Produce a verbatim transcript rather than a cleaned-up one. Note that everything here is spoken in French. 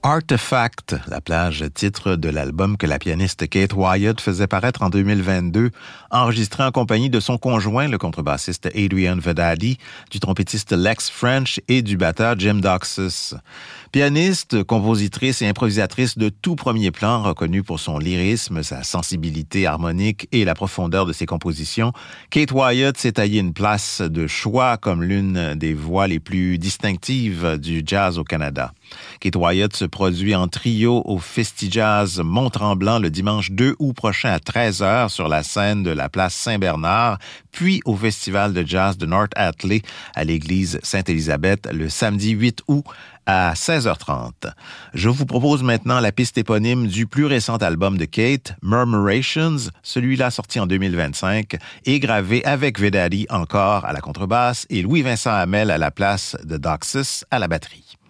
Artifact, la plage titre de l'album que la pianiste Kate Wyatt faisait paraître en deux mille vingt-deux, enregistré en compagnie de son conjoint, le contrebassiste Adrian Vedadi, du trompettiste Lex French et du batteur Jim Doxus. Pianiste, compositrice et improvisatrice de tout premier plan, reconnue pour son lyrisme, sa sensibilité harmonique et la profondeur de ses compositions, Kate Wyatt s'est taillé une place de choix comme l'une des voix les plus distinctives du jazz au Canada. Kate Wyatt se produit en trio au Festi-Jazz Mont-Tremblant le dimanche deux août prochain à treize heures sur la scène de la place Saint-Bernard, puis au Festival de jazz de North Atlee à l'église Sainte-Élisabeth le samedi huit août à seize heures trente. Je vous propose maintenant la piste éponyme du plus récent album de Kate, Murmurations, celui-là sorti en deux mille vingt-cinq et gravé avec Vedadi encore à la contrebasse et Louis-Vincent Hamel à la place de Doxus à la batterie.